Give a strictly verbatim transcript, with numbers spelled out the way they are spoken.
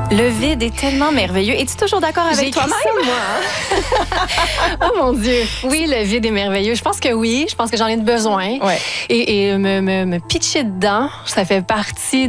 Le vide est tellement merveilleux. Es-tu toujours d'accord avec toi-même? moi. Oh mon Dieu. Oui, le vide est merveilleux. Je pense que oui. Je pense que j'en ai besoin. Ouais. Et, et me, me, me pitcher dedans, ça fait partie